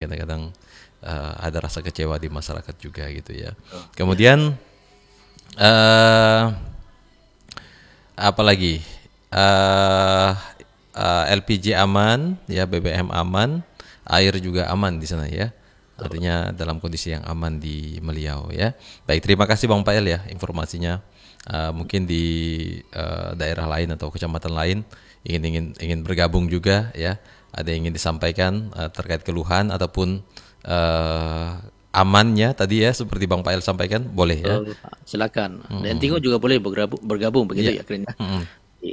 kadang-kadang ada rasa kecewa di masyarakat juga gitu ya. Oh, ya. Kemudian eh apa lagi? eh LPG aman, ya BBM aman, air juga aman di sana ya. Betul. Artinya dalam kondisi yang aman di Meliau ya. Baik, terima kasih Bang Pael ya informasinya. Mungkin di daerah lain atau kecamatan lain ingin bergabung juga ya. Ada yang ingin disampaikan terkait keluhan ataupun amannya tadi ya seperti Bang Pael sampaikan, boleh ya. Betul, Pak. Silakan. Dan Tinggo juga boleh bergabung begitu Iya. ya, Krin ya. Mm-mm. Di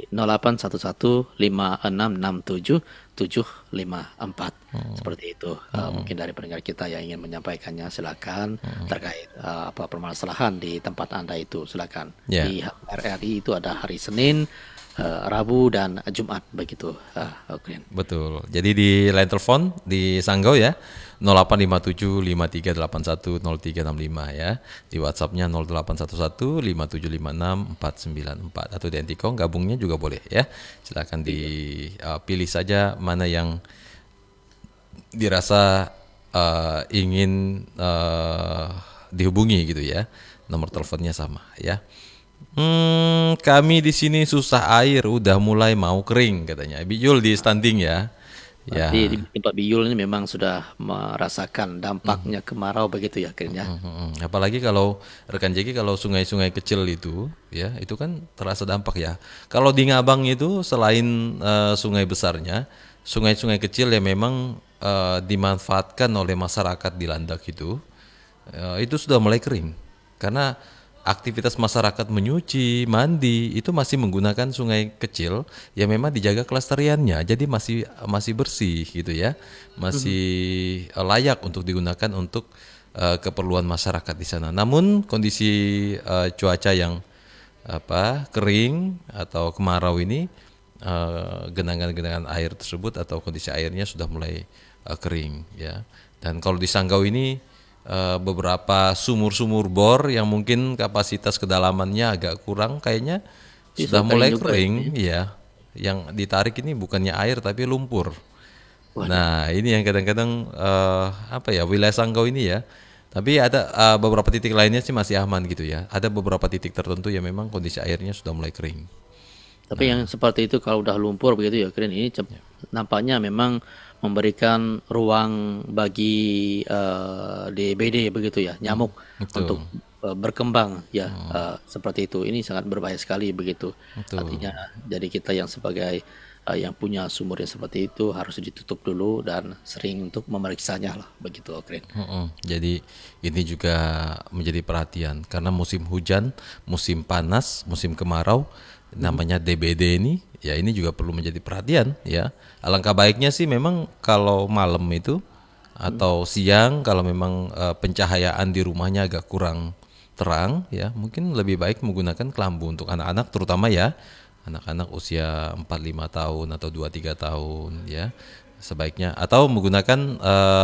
0811566754 seperti itu. Mungkin dari pendengar kita yang ingin menyampaikannya silakan terkait apa permasalahan di tempat Anda itu silakan. Ya. Di RRI itu ada hari Senin, Rabu dan Jumat begitu. Krin. Betul. Jadi di line telepon di Sanggau ya 085753810365 ya. Di WhatsApp-nya 081157564494 atau di Antikong gabungnya juga boleh ya. Silakan dipilih saja mana yang dirasa ingin dihubungi gitu ya. Nomor teleponnya sama ya. Kami di sini susah air, udah mulai mau kering katanya. Bijul di stunting ya. Berarti di Ya. tempat Biyul ini memang sudah merasakan dampaknya kemarau begitu ya, Krin ya. Apalagi kalau rekan Jeki kalau sungai-sungai kecil itu ya, itu kan terasa dampak ya. Kalau di Ngabang itu selain sungai besarnya, sungai-sungai kecil yang memang dimanfaatkan oleh masyarakat di Landak itu sudah mulai kering. Karena aktivitas masyarakat menyuci, mandi itu masih menggunakan sungai kecil yang memang dijaga kelestariannya. Jadi masih bersih gitu ya. Masih layak untuk digunakan untuk keperluan masyarakat di sana. Namun kondisi cuaca yang kering atau kemarau ini genangan-genangan air tersebut atau kondisi airnya sudah mulai kering ya. Dan kalau di Sanggau ini beberapa sumur-sumur bor yang mungkin kapasitas kedalamannya agak kurang kayaknya sudah Sudah kering mulai juga ya. kering ya. Yang ditarik ini bukannya air tapi lumpur. Waduh. Nah, ini yang kadang-kadang wilayah Sanggau ini ya. Tapi ada beberapa titik lainnya sih masih aman gitu ya. Ada beberapa titik tertentu yang memang kondisi airnya sudah mulai kering. Tapi yang seperti itu kalau udah lumpur begitu ya, Krin, ini nampaknya memang memberikan ruang bagi DBD begitu ya, nyamuk Betul. untuk berkembang ya, seperti itu. Ini sangat berbahaya sekali begitu. Betul. Artinya jadi kita yang sebagai yang punya sumur yang seperti itu harus ditutup dulu dan sering untuk memeriksanya lah begitu, Krin. Jadi ini juga menjadi perhatian karena musim hujan, musim panas, musim kemarau namanya DBD ini ya ini juga perlu menjadi perhatian ya. Alangkah baiknya sih memang kalau malam itu atau siang kalau memang pencahayaan di rumahnya agak kurang terang ya mungkin lebih baik menggunakan kelambu untuk anak-anak terutama ya anak-anak usia 4-5 tahun atau 2-3 tahun ya sebaiknya atau menggunakan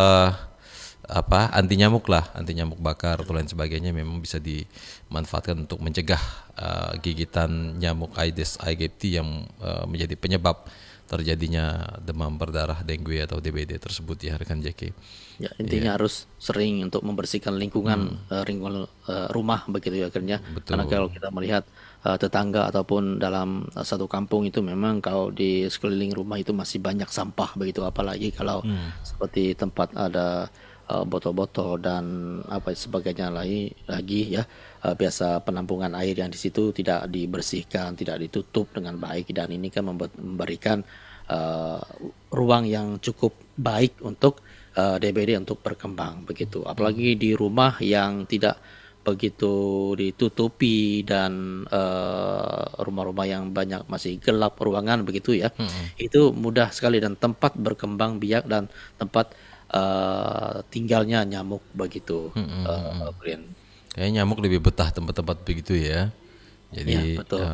anti nyamuk lah, anti nyamuk bakar atau lain sebagainya memang bisa dimanfaatkan untuk mencegah gigitan nyamuk Aedes aegypti yang menjadi penyebab terjadinya demam berdarah dengue atau DBD tersebut ya rekan Jeki. Ya, intinya harus sering untuk membersihkan lingkungan rumah begitu ya akhirnya. Karena kalau Betul. kita melihat tetangga ataupun dalam satu kampung itu memang kalau di sekeliling rumah itu masih banyak sampah begitu apalagi kalau seperti tempat ada botol-botol dan apa sebagainya lagi ya biasa penampungan air yang di situ tidak dibersihkan, tidak ditutup dengan baik dan ini kan memberikan uh, ruang yang cukup baik untuk DBD untuk berkembang begitu. Apalagi di rumah yang tidak begitu ditutupi dan rumah-rumah yang banyak masih gelap ruangan begitu ya. Itu mudah sekali dan tempat berkembang biak dan tempat tinggalnya nyamuk begitu. Brian. Kayaknya nyamuk lebih betah tempat-tempat begitu ya. Ya, Jadi betul.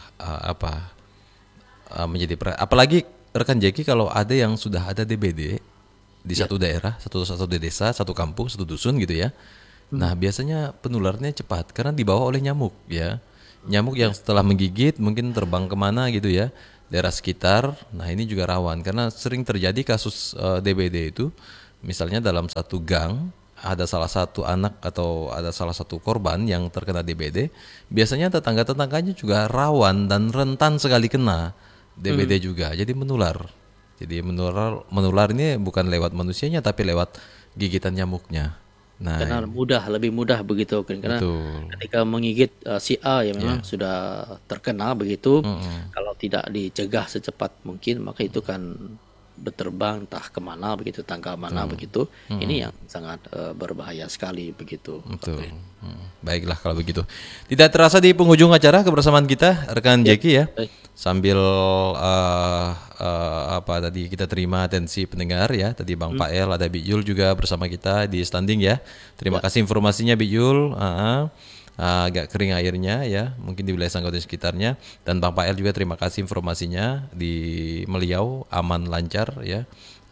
menjadi apalagi rekan Jeki kalau ada yang sudah ada DBD di Ya. satu daerah, satu desa, satu kampung, satu dusun gitu ya. Nah, biasanya penularannya cepat karena dibawa oleh nyamuk ya. Nyamuk yang setelah menggigit mungkin terbang kemana gitu ya, daerah sekitar. Nah, ini juga rawan karena sering terjadi kasus DBD itu misalnya dalam satu gang ada salah satu anak atau ada salah satu korban yang terkena DBD, biasanya tetangga-tetangganya juga rawan dan rentan sekali kena DBD juga. Jadi menular. Jadi menular ini bukan lewat manusianya tapi lewat gigitan nyamuknya. Nah, Karena lebih mudah begitu, karena betul. ketika menggigit si A ya memang sudah terkena begitu, kalau tidak dicegah secepat mungkin maka itu kan berterbang entah kemana begitu, tangga mana begitu, ini yang sangat berbahaya sekali begitu. Betul. Baiklah kalau begitu. Tidak terasa di penghujung acara kebersamaan kita rekan Jeki ya. Baik. Sambil apa tadi kita terima atensi pendengar ya. Tadi Bang Pael ada Bijul juga bersama kita di standing ya. Terima kasih informasinya Bijul. Agak kering airnya ya, mungkin di wilayah Sanggau dan sekitarnya. Dan Bang Pael juga terima kasih informasinya di Meliau aman lancar ya.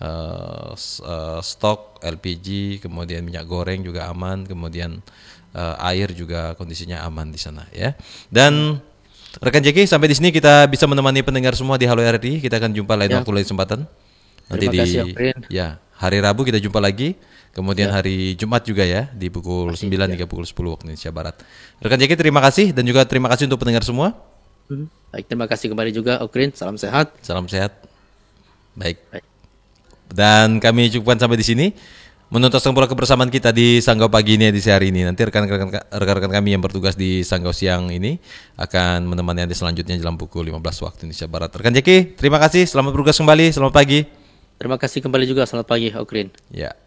Stok LPG, kemudian minyak goreng juga aman, kemudian air juga kondisinya aman di sana ya. Dan rekan Jeki, sampai di sini kita bisa menemani pendengar semua di Halo RRI. Kita akan jumpa lain waktu lain kesempatan. Nanti Terima kasih, Okrin. ya hari Rabu kita jumpa lagi. Kemudian hari Jumat juga ya di pukul 9 hingga pukul 10 waktu Indonesia Barat. Rekan Jeki terima kasih dan juga terima kasih untuk pendengar semua. Baik, terima kasih kembali juga Okrin. Salam sehat. Salam sehat. Baik. Baik. Dan kami cukupkan sampai di sini. Menuntaskan pula kebersamaan kita di Sanggau pagi ini edisi hari ini. Nanti rekan-rekan kami yang bertugas di Sanggau siang ini akan menemani Anda selanjutnya dalam pukul 15 waktu Indonesia Barat. Rekan Jeki, terima kasih. Selamat bertugas kembali. Selamat pagi. Terima kasih kembali juga. Selamat pagi Okrin. Ya.